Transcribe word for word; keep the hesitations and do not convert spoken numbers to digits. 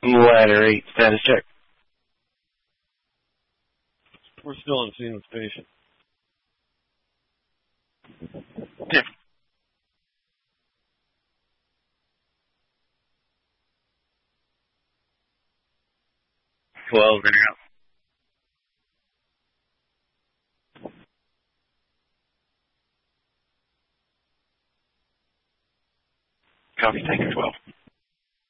Ladder eight, status check. We're still on scene of station. Yeah. twelve, in out. Copy, tanker twelve.